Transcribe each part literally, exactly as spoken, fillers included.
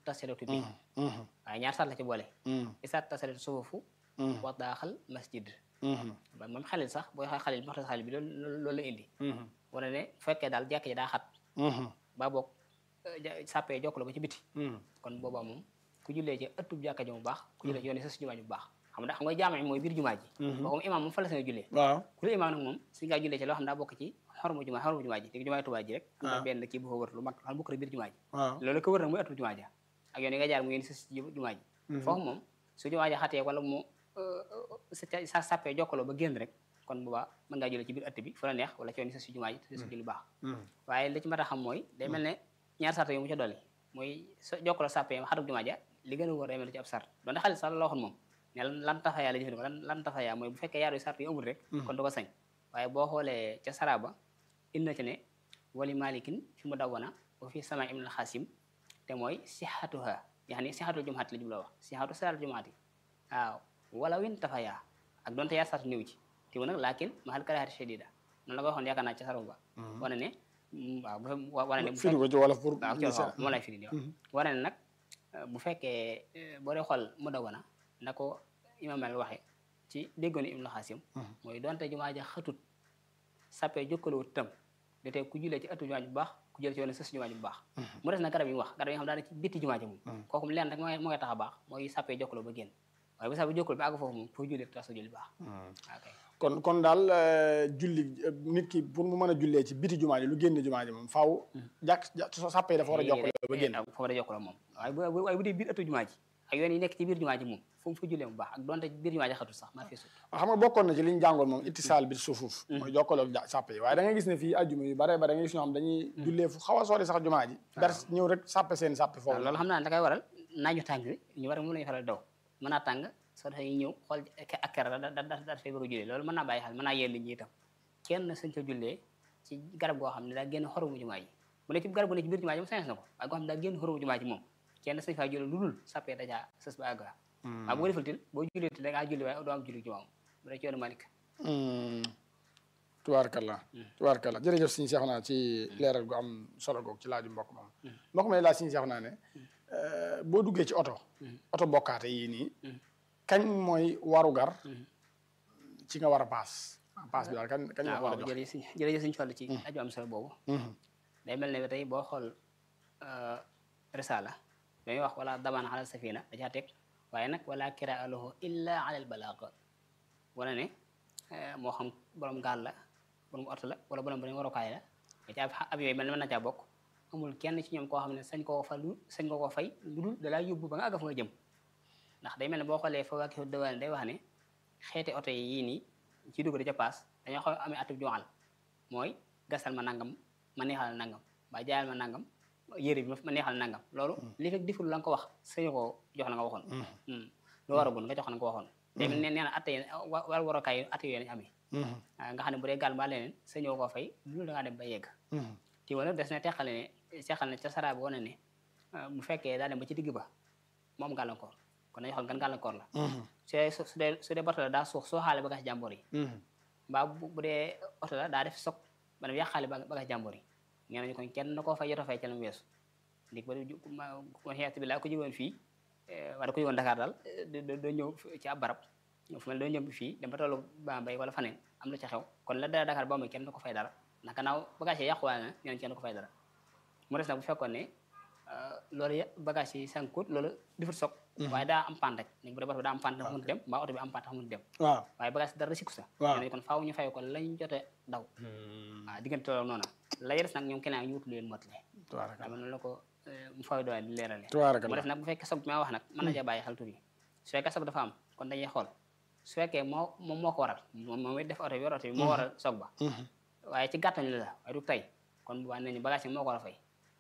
tasiratu bi waaye ñaar sart la ci boole isa tasiratu sufufu wa daaxal masjid ba moom xalil sax booy xa xalil maxtas xalil bi loolu loolu la indi wane ne bu fekkee daal jàkk ji daa xat ba boog sàppee jokk la ba ci biti kon boobaa moom ku jullee ci ëttub jàkka ji mu baax ku jullee ci yoon sës jumaa ji bu baax xam nga xam nga jaama mooy biir jumaa ji boo imaam moom fa la sa nga jullee waaw ku la imaam nag moom si ngaa jullee ci loo xam daa bokk ci xormu jumaa xormu jumaa ji léegi jumaa Tuubaa ji rek am na benn kii bu ko wër lu mag xam bokk rek biir jumaa ji loolu ko wër nag mooy ëttub jumaa ji ak yoon yi nga jaar mu yoon sës jumaa ji foofu moom su jumaa ji xatee wala mu sa sàppee jokkaloo ba génn rek kon boobaa mën ngaa jullee ci biir ëtt bi fu la neex wala ci yoon sës jumaa ji te sës ji lu baax waaye li ci mat a xam mooy day mel ne ñaar sart yu mu ca dolli mooy jokkaloo sàppee xatub jumaa ja li gën a wóor day mel ci ab sart donte xaalis sax la waxoon moom ne lan tafayaa la jëfandikoo lan lan tafayaa mooy bu fekkee yaaru sart yu amul rek kon du ko sañ waaye boo xoolee ca saraba indi na ci ne wali malikin fi mu dawwana wa fi sama ibn al xasim te mooy sixatuha yaani sixatul jumaati la jumla wax sixatu salatul jumaati waaw wala win tafayaa ak donte yaar sart néew ci te mu nag laakin mahal karaxati shadida noonu la ko waxoon yaakaar naa ca saraba ba wane ne waaw wane ne firi ko ci wala pour waaw moo lay firi di waaw wane ne nag bu fekkee boo dee xool mu dawana na ko imaam al waxe ci déggoon ibnu xaasim mooy donte jumaa ja xatut sappee jokkaloo tam da tey ku julee ci ëttu jumaa ji bu baax ku jël ci yoon sës jumaa ji bu baax mu des na garab yi mu wax garab yi nga xam daana ci bitti jumaa ji moom kooku leen rek moo ngay tax a baax mooy sappee jokkaloo ba génn waaye bu sappee jokkaloo bi àgg foofu moom foo julee tax sa julli baax ok kon kon daal julli nit ki pour mu mën a jullee ci biti jumaa ji lu génn jumaa ji moom faaw jàkk sàppee dafa war a jokkaloo ba génn dafa war a jokkaloo moom waaye waaye bu dee biir ëttu jumaa ji ak yoon yi nekk ci biir jumaa ji moom fu mu fa jullee bu baax ak donte biir jumaa ji xatul sax maa fi sut xam nga bokkoon na ci li ñu jàngoon moom ittisaal bi sufuuf mooy jokkaloo sàppe yi waaye da ngay gis ne fii ajjuma yu bare bare da ngay gis ñoo xam dañuy jullee fu xaw a sori sax jumaa ji ber ñëw rek sàppe seen sàppe foofu loolu xam naa ne da koy waral naaju tàng ñu war moom la ñu faral daw mën naa tàng soo defee ñëw xool ak ker da da da fay bëgg a jullee loolu mën naa bàyyi xel mën naa yéen nit ñi itam kenn sañ ca jullee ci garab goo xam ne daa génn xoromu jumaa ji bu ne ci garab gu ne ci biir jumaa ji moom sañes na ko waaye goo xam ne daa génn xoromu jumaa ji moom kenn sañ faa jullee lu dul sàppee dajaa sës ba àgg waaw bu ko defal til boo jullee til da ngaa julli waaye doo am julli jumaa bu dee ci yoonu Malik tubaarkalla tubaarkalla jërëjëf Sëñ Seexuna ci leeral gu am solo googu ci laaju mbokk moom mbokk may laaj Sëñ Seexuna ne boo duggee ci oto oto bokkaate yii nii kañ mooy warugar ci nga war a paas paas bi daal kañ kañ nga war a jox jërëjëf Sëñ Fallu ci aju am solo boobu day mel ne tey boo xool risala dañuy wax wala damaan ala safina da caa teg waaye nag wala kiraa lahu illa ala al balaag wala ne moo xam borom gaal la borom oto la wala borom borom warukaay la da caa ab yooyu mel ne mën na caa bokk amul kenn ci ñoom koo xam ne sañ koo fa lu sañ nga koo fay lu dul da laa yóbbu ba nga àgg fa nga jëm ndax day mel ne boo xoolee fa waaki dawaane day wax ne xeeti oto yi yii nii ci dugg da ca paas dañoo xaw amee atub joxal mooy gasal ma nangam ma neexal nangam ba jaayal ma nangam yére bi ma neexal nangam loolu li fekk diful la nga ko wax sañu koo jox la nga waxoon lu waragul nga jox la nga ko waxoon day mel ne nee na atte yi war warokaay atte yooyu lañu amee nga xam ne bu dee gaal mbaa leneen sañoo koo fay lu da ngaa dem ba yegg ti wala des na teqale ne teqal ne ca saraa bi wane ne bu fekkee daa dem ba ci digg ba moom gàllankoor kon dañuy xool gan gàllankoor la su dee su dee su dee bato la daa suux soo xaale bagage jàmbor yi mbaa bu dee oto la daa def soog ba dem yàqaale bagage jàmbor yi nee nañu kon kenn na koo fay yoto fay ca la mu weesu ndig ba xeet bi laa ko jógoon fii wala ko jógoon Dakar daal doo ñëw ci ab barab fu mel doo ñëw fii dem ba tollu Bambey wala faneen am la ca xew kon la dara Dakar ba mooy kenn na ko fay dara ndax gannaaw bagage yi yàquwaale na nee nañ kenn na ko fay dara mu des nag bu fekkoon ne loolu ya bagage yi sànkut loolu difut soog waaye daa am paan rek ni bu dee bato bi daa am paan tax mënut dem mbaa oto bi am paan tax mënut dem waaw waaye bagage dara sikku sa nee kon faaw ñu fay ko lañ jote daw waaw diggante loolu noonu la des nag ñoom keneen ñu wutu leen motale dama noonu la ko mu fay doole di leerale mu des nag bu fekkee soog bi ma wax nag mën na cee bàyyi xel tur yi su fekkee soog dafa am kon dañuy xool su fekkee moo moom moo ko waral moom moom def oto bi yor oto bi moo waral soog ba waaye ci gàttañ la la waaye du tey kon bu baax nañu bagage yi moo ko war a fay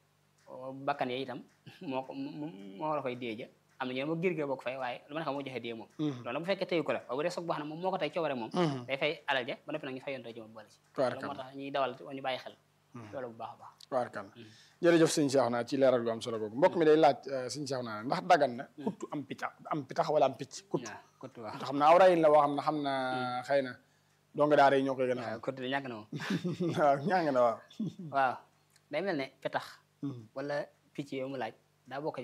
bakkan yi itam moo ko moo war a fay dee ja am na ñoo ma gir gir boo ko fay waaye lu ma ne xam moo joxe dee moom loolu bu fekkee teyu ko la waaye bu dee soog boo xam ne moom moo ko tey coobare moom day fay alal ja ba noppi nag ñu fayontoo ci moom boole ci loolu moo tax ñuy dawal ñu bàyyi xel loolu bu baax a baax tubaarkalla jërëjëf sëñ Seexuna ci leeral gu am solo googu mbokk mi day laaj sëñ Seexuna ndax dagan na kuttu am picc am pitax wala am picc kuttu kuttu waaw xam naa aw rayin la woo xam ne xam na xëy na doo nga daara yi ñoo koy gën a xam kuttu di ñàkk na moom waaw ñàng na waaw waaw day mel ne pitax wala picc yooyu mu laaj daa bokk